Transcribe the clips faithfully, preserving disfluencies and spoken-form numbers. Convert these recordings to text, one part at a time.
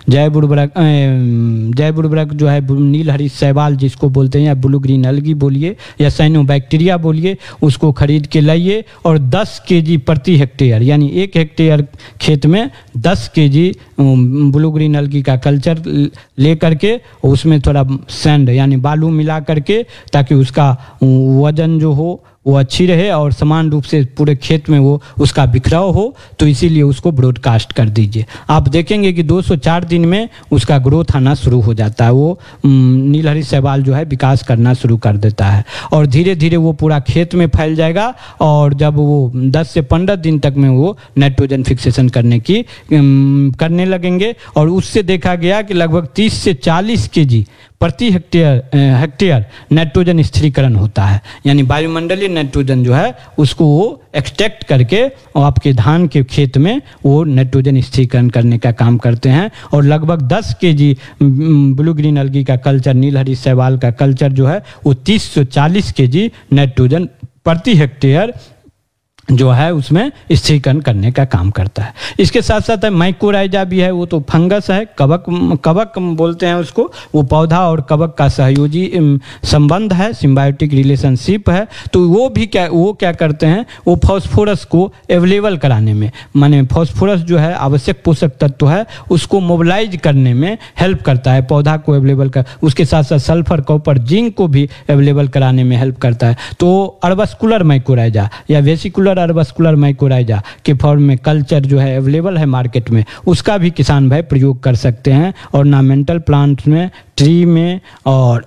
जैव उर्वरक जैव उर्वरक जो है नील हरी शैवाल जिसको बोलते हैं, या ब्लू ग्रीन अलगी बोलिए या साइनोबैक्टीरिया बोलिए, उसको खरीद के लाइए और दस केजी प्रति हेक्टेयर, यानी एक हेक्टेयर खेत में दस केजी ब्लू ग्रीन अलगी का कल्चर ले करके उसमें थोड़ा सैंड यानी बालू मिला करके, ताकि उसका वजन जो हो वो अच्छी रहे और समान रूप से पूरे खेत में वो उसका बिखराव हो, तो इसीलिए उसको ब्रॉडकास्ट कर दीजिए। आप देखेंगे कि दो सौ चार दिन में उसका ग्रोथ आना शुरू हो जाता है, वो नीलहरी शैवाल जो है विकास करना शुरू कर देता है और धीरे धीरे वो पूरा खेत में फैल जाएगा। और जब वो दस से पंद्रह दिन तक में वो नाइट्रोजन फिक्सेशन करने की करने लगेंगे, और उससे देखा गया कि लगभग तीस से चालीस के जी प्रति हेक्टेयर हेक्टेयर नाइट्रोजन स्थिरीकरण होता है, यानी वायुमंडलीय नाइट्रोजन जो है उसको वो एक्सट्रैक्ट करके और आपके धान के खेत में वो नाइट्रोजन स्थिरीकरण करने का काम करते हैं। और लगभग दस केजी ब्लू ग्रीन अलगी का कल्चर, नीलहरी शैवाल का कल्चर जो है वो तीस से चालीस केजी नाइट्रोजन प्रति हेक्टेयर जो है उसमें स्थिरीकरण करने का काम करता है। इसके साथ साथ है माइकोराइजा भी है, वो तो फंगस है, कवक कवक बोलते हैं उसको, वो पौधा और कवक का सहयोगी संबंध है, सिम्बायोटिक रिलेशनशिप है। तो वो भी क्या वो क्या करते हैं, वो फास्फोरस को अवेलेबल कराने में, माने फास्फोरस जो है आवश्यक पोषक तत्व है उसको मोबिलाइज करने में हेल्प करता है, पौधा को अवेलेबल कर, उसके साथ साथ सल्फर कॉपर जिंक को भी अवेलेबल कराने में हेल्प करता है। तो अर्बस्कुलर माइकोराइजा या वेसिकुलर अर्बस्कुलर माइकोराइजा के फॉर्म में कल्चर जो है अवेलेबल है मार्केट में, उसका भी किसान भाई प्रयोग कर सकते हैं। ऑर्नामेंटल प्लांट्स में, ट्री में और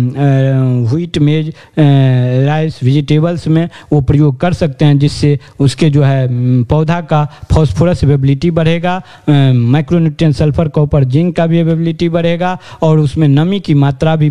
व्हीट मेज राइस वेजिटेबल्स में वो प्रयोग कर सकते हैं, जिससे उसके जो है पौधा का फॉस्फोरस अवेबिलिटी बढ़ेगा, माइक्रोन्यूट्रिएंट सल्फर कॉपर जिंक का भी अवेबिलिटी बढ़ेगा और उसमें नमी की मात्रा भी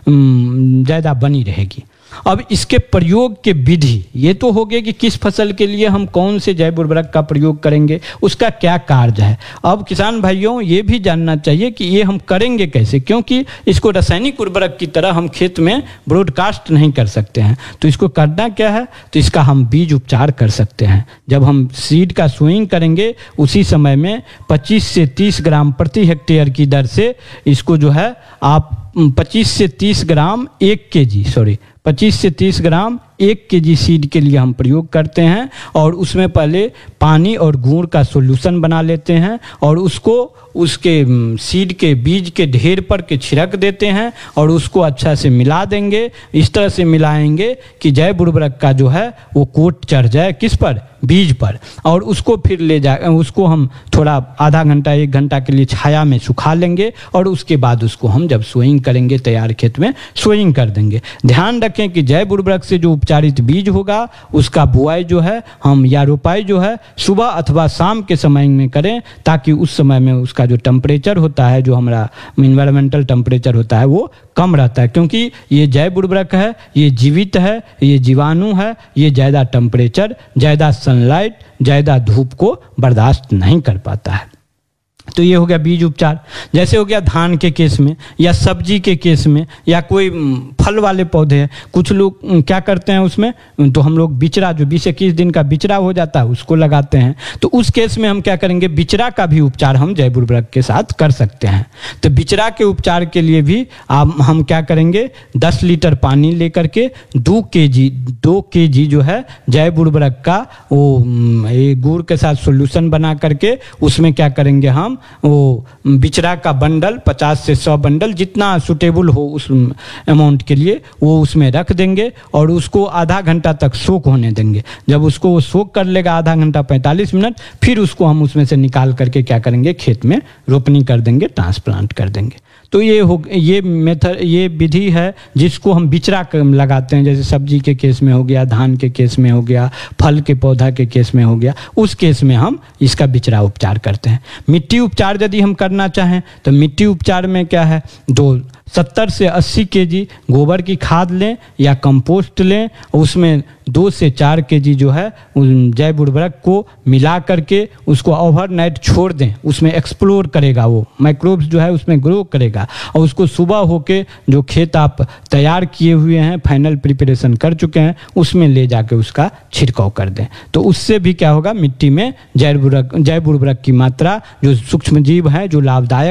ज़्यादा बनी रहेगी। अब इसके प्रयोग के विधि ये तो हो गए कि किस फसल के लिए हम कौन से जैव उर्वरक का प्रयोग करेंगे, उसका क्या कार्य है। अब किसान भाइयों ये भी जानना चाहिए कि ये हम करेंगे कैसे, क्योंकि इसको रासायनिक उर्वरक की तरह हम खेत में ब्रॉडकास्ट नहीं कर सकते हैं। तो इसको करना क्या है, तो इसका हम बीज उपचार कर सकते हैं। जब हम सीड का सोइंग करेंगे उसी समय में पच्चीस से तीस ग्राम प्रति हेक्टेयर की दर से इसको जो है आप पच्चीस से तीस ग्राम एक के जी सॉरी पच्चीस से तीस ग्राम एक केजी सीड के लिए हम प्रयोग करते हैं। और उसमें पहले पानी और गुड़ का सॉल्यूशन बना लेते हैं और उसको उसके सीड के बीज के ढेर पर के छिड़क देते हैं और उसको अच्छा से मिला देंगे। इस तरह से मिलाएंगे कि जैव उर्वरक का जो है वो कोट चढ़ जाए किस पर, बीज पर। और उसको फिर ले जा उसको हम थोड़ा आधा घंटा एक घंटा के लिए छाया में सुखा लेंगे और उसके बाद उसको हम जब सोइंग करेंगे तैयार खेत में सोइंग कर देंगे। ध्यान रखें कि जैव उर्वरक से जो उपचारित बीज होगा उसका बुआई जो है हम या रोपाई जो है सुबह अथवा शाम के समय में करें, ताकि उस समय में उसका जो टेम्परेचर होता है, जो हमारा इन्वायरमेंटल टेम्परेचर होता है वो कम रहता है। क्योंकि ये जैव उर्वरक है, ये जीवित है, ये जीवाणु है, ये ज़्यादा टेम्परेचर, ज़्यादा सनलाइट, ज़्यादा धूप को बर्दाश्त नहीं कर पाता है। तो ये हो गया बीज उपचार। जैसे हो गया धान के केस में या सब्जी के केस में या कोई फल वाले पौधे हैं, कुछ लोग क्या करते हैं उसमें, तो हम लोग बिचरा जो बीस इक्कीस दिन का बिचरा हो जाता है उसको लगाते हैं। तो उस केस में हम क्या करेंगे, बिचरा का भी उपचार हम जैव उर्वरक के साथ कर सकते हैं। तो बिचरा के उपचार के लिए भी आप हम क्या करेंगे, दस लीटर पानी लेकर के दो के जी दो के जी जो है जैव उर्वरक का वो गुड़ के साथ सोल्यूशन बना करके उसमें क्या करेंगे, हम वो बिचरा का बंडल पचास से सौ बंडल जितना सुटेबल हो उस अमाउंट के लिए वो उसमें रख देंगे और उसको आधा घंटा तक सोक होने देंगे। जब उसको वो सोक कर लेगा आधा घंटा पैंतालीस मिनट, फिर उसको हम उसमें से निकाल करके क्या करेंगे, खेत में रोपनी कर देंगे, ट्रांसप्लांट कर देंगे। तो ये हो ये मेथड ये विधि है जिसको हम बिचरा लगाते हैं। जैसे सब्जी के केस में हो गया, धान के केस में हो गया, फल के पौधा के केस में हो गया, उस केस में हम इसका बिचरा उपचार करते हैं। मिट्टी उपचार यदि हम करना चाहें तो मिट्टी उपचार में क्या है, दो सत्तर से अस्सी केजी गोबर की खाद लें या कंपोस्ट लें, उसमें दो से चार केजी जो है जैव उर्वरक को मिला करके उसको ओवरनाइट छोड़ दें। उसमें एक्सप्लोर करेगा, वो माइक्रोब्स जो है उसमें ग्रो करेगा और उसको सुबह होके जो खेत आप तैयार किए हुए हैं, फाइनल प्रिपरेशन कर चुके हैं, उसमें ले जाके उसका छिड़काव कर दें। तो उससे भी क्या होगा, मिट्टी में जैव उर्वरक जैव उर्वरक की मात्रा जो सूक्ष्म जीव है जो लाभदायक